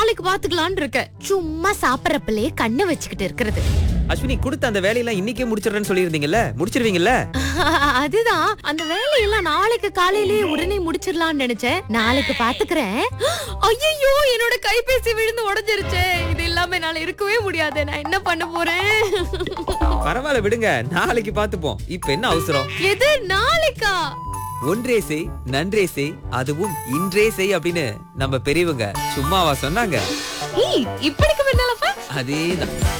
நாளைக்கு பாத்துக்கலாம்னு இருக்க. சும்மா சாப்பிடறப்பலே கண்ணை வச்சுக்கிட்டு இருக்கிறது. அஸ்வினி கொடுத்த அந்த வேலையெல்லாம் இன்னைக்கே முடிச்சிடுறேன்னு சொல்லியிருந்தீங்கல்ல, முடிச்சிருவீங்கல்ல? அதுதான், அந்த வேலையெல்லாம் நாளைக்கு காலையிலேயே உடனே முடிச்சிடலாம்னு நினைச்சேன். நாளைக்கு பாத்துக்கிறேன். ஐயோ, என்னோட கைபேசி விழுந்து உடைஞ்சிருச்சே. இது இல்லாம என்னால இருக்கவே முடியாது. நான் என்ன பண்ண போறேன்? பரவாயில்ல விடுங்க, நாளைக்கு பாத்துப்போம். இப்ப என்ன அவசரம்? எது நாளைக்கா? ஒன்றே செய் நன்றே செய், அதுவும் இன்றே செய் அப்படின்னு நம்ம பெரியவங்க சும்மாவா சொன்னாங்க? இப்படிக்கு முன்னாலப்பா அதேதான்.